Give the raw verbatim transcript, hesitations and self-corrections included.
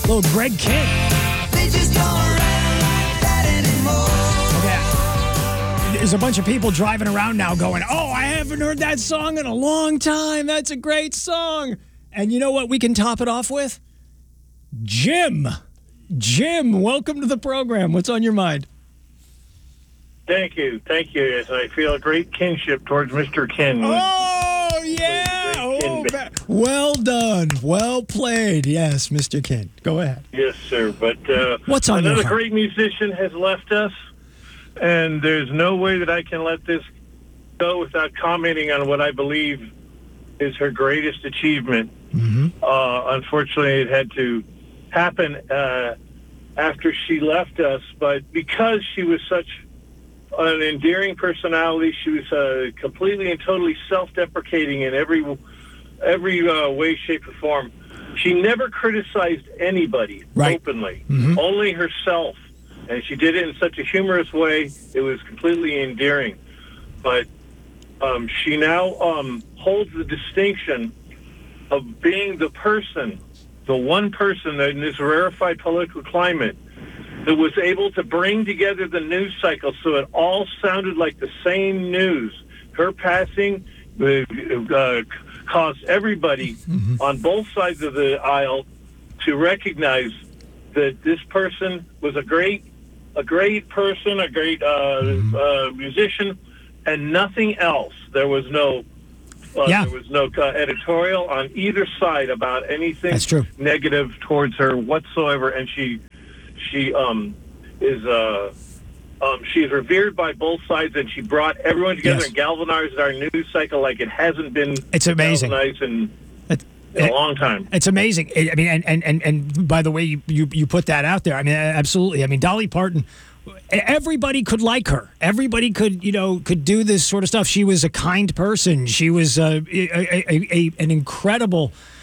Little Greg King. They just don't ride like that anymore. Okay. There's a bunch of people driving around now going, oh, I haven't heard that song in a long time. That's a great song. And you know what we can top it off with? Jim. Jim, welcome to the program. What's on your mind? Thank you. Thank you. Yes, I feel a great kinship towards Mister Ken. Oh, yeah. Oh, ba- well done. Well played. Yes, Mister Ken. Go ahead. Yes, sir. But uh, What's on your another heart? great musician has left us, and there's no way that I can let this go without commenting on what I believe is her greatest achievement. Mm-hmm. Uh, unfortunately, it had to happen uh, after she left us, but because she was such an endearing personality, she was uh, completely and totally self-deprecating in every every uh, way, shape, or form. She never criticized anybody Right. openly, Mhm. only herself, and she did it in such a humorous way. It was completely endearing. But um, she now um, holds the distinction of being the person, the one person that in this rarefied political climate that was able to bring together the news cycle so it all sounded like the same news. Her passing uh, uh, caused everybody Mm-hmm. on both sides of the aisle to recognize that this person was a great, a great person, a great uh, Mm-hmm. uh, musician, and nothing else. There was no, uh, Yeah. there was no uh, editorial on either side about anything That's true. negative towards her whatsoever, and she, she um, is uh, um, she is revered by both sides, and she brought everyone together Yes. and galvanized our news cycle like it hasn't been It's amazing. galvanized in, It- in it- a long time. It's amazing. I I mean, and, and, and, and by the way, you, you, you put that out there. I mean, absolutely. I mean, Dolly Parton, everybody could like her. Everybody could, you know, could do this sort of stuff. She was a kind person. She was uh, a, a, a, a, an incredible